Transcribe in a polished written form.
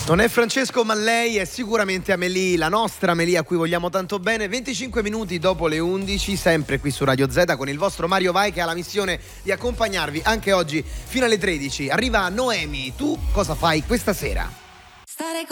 Non è Francesco, ma lei è sicuramente Amelie, la nostra Amelie a cui vogliamo tanto bene. 25 minuti dopo le 11, sempre qui su Radio Z con il vostro Mario Vai, che ha la missione di accompagnarvi anche oggi fino alle 13. Arriva Noemi, tu cosa fai questa sera? Stare